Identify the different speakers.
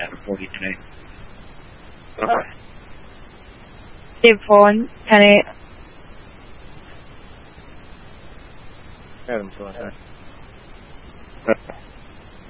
Speaker 1: Adam 40 today.
Speaker 2: Okay. 10 phone ท่านี้
Speaker 3: Adam 20.